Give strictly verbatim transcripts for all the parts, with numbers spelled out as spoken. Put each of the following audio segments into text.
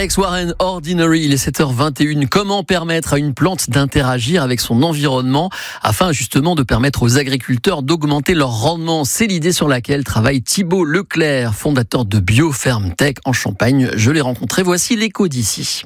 Alex Warren, Ordinary, il est sept heures vingt et une. Comment permettre à une plante d'interagir avec son environnement afin justement de permettre aux agriculteurs d'augmenter leur rendement? C'est l'idée sur laquelle travaille Thibaut Leclerc, fondateur de BioFermTech en Champagne. Je l'ai rencontré, voici l'écho d'ici.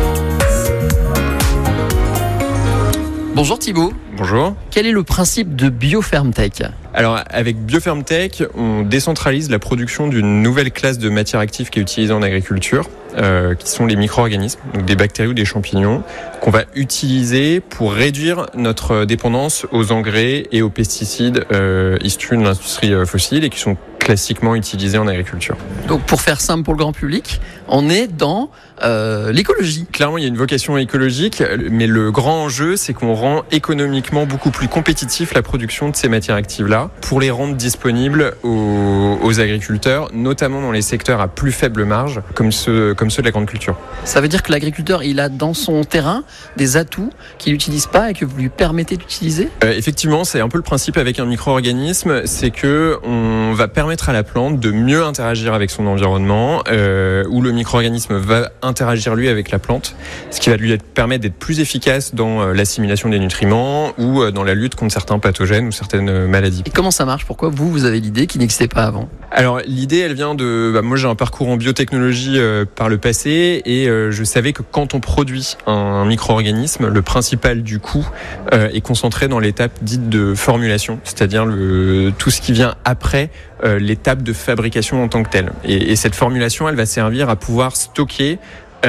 Bonjour Thibaut. Bonjour. Quel est le principe de BioFermTech ? Alors avec BioFermTech, on décentralise la production d'une nouvelle classe de matières actives qui est utilisée en agriculture, euh, qui sont les micro-organismes, donc des bactéries ou des champignons, qu'on va utiliser pour réduire notre dépendance aux engrais et aux pesticides euh, issus de l'industrie fossile et qui sont classiquement utilisés en agriculture. Donc pour faire simple pour le grand public, on est dans euh, l'écologie. Clairement, il y a une vocation écologique, mais le grand enjeu, c'est qu'on rend économiquement beaucoup plus compétitif la production de ces matières actives-là pour les rendre disponibles aux, aux agriculteurs, notamment dans les secteurs à plus faible marge, comme ceux, comme ceux de la grande culture. Ça veut dire que l'agriculteur, il a dans son terrain des atouts qu'il n'utilise pas et que vous lui permettez d'utiliser ? euh, Effectivement, c'est un peu le principe avec un micro-organisme, c'est que on va permettre à la plante de mieux interagir avec son environnement, euh, où le micro-organisme va interagir lui avec la plante, ce qui va lui permettre d'être plus efficace dans euh, l'assimilation des nutriments ou euh, dans la lutte contre certains pathogènes ou certaines euh, maladies. Et comment ça marche ? Pourquoi vous, vous avez l'idée qui n'existait pas avant ? Alors l'idée, elle vient de... Bah, moi j'ai un parcours en biotechnologie euh, par le passé et euh, je savais que quand on produit un, un micro-organisme, le principal du coût euh, est concentré dans l'étape dite de formulation, c'est-à-dire le, tout ce qui vient après euh, l'étape de fabrication en tant que telle. Et, et cette formulation, elle va servir à pouvoir stocker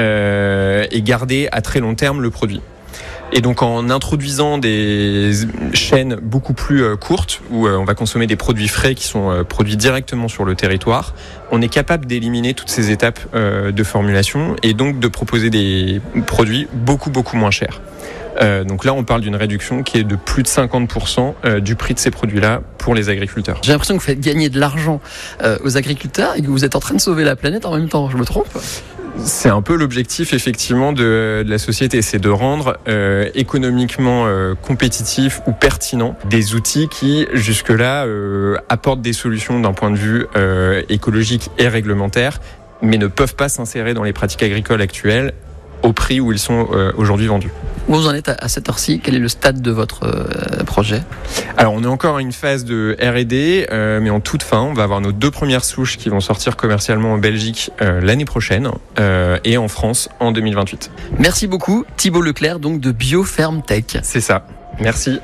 euh, et garder à très long terme le produit. Et donc en introduisant des chaînes beaucoup plus euh, courtes, où euh, on va consommer des produits frais qui sont euh, produits directement sur le territoire, on est capable d'éliminer toutes ces étapes euh, de formulation et donc de proposer des produits beaucoup beaucoup moins chers. Euh, donc là, on parle d'une réduction qui est de plus de cinquante pour cent euh, du prix de ces produits-là pour les agriculteurs. J'ai l'impression que vous faites gagner de l'argent euh, aux agriculteurs et que vous êtes en train de sauver la planète en même temps. Je me trompe ? C'est un peu l'objectif effectivement de, de la société, c'est de rendre euh, économiquement euh, compétitifs ou pertinents des outils qui jusque-là euh, apportent des solutions d'un point de vue euh, écologique et réglementaire, mais ne peuvent pas s'insérer dans les pratiques agricoles actuelles au prix où ils sont euh, aujourd'hui vendus. Où vous en êtes à cette heure-ci ? Quel est le stade de votre euh, projet ? Alors on est encore à une phase de R et D, euh, mais en toute fin, on va avoir nos deux premières souches qui vont sortir commercialement en Belgique euh, l'année prochaine euh, et en France en deux mille vingt-huit. Merci beaucoup Thibaut Leclerc, donc de BioFermTech. C'est ça, merci.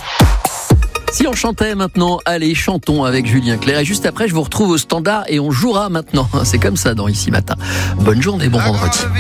Si on chantait maintenant, allez, chantons avec Julien Clerc. Et juste après, je vous retrouve au standard et on jouera maintenant. C'est comme ça dans Ici Matin. Bonne journée, bon vendredi.